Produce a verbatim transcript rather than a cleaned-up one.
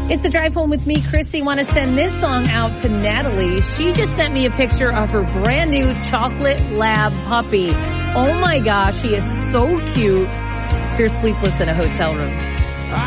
It's a drive home with me, Chrissy. Want to send this song out to Natalie. She just sent me a picture of her brand new chocolate lab puppy. Oh my gosh, he is so cute. Here's Sleepless in a Hotel Room.